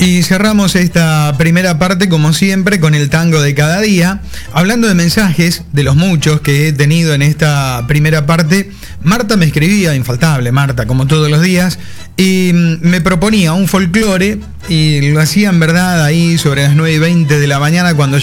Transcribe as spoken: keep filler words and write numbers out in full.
Y cerramos esta primera parte, como siempre, con el tango de cada día. Hablando de mensajes, de los muchos que he tenido en esta primera parte, Marta me escribía, infaltable Marta, como todos los días, y me proponía un folclore, y lo hacía en verdad ahí sobre las nueve y veinte de la mañana, cuando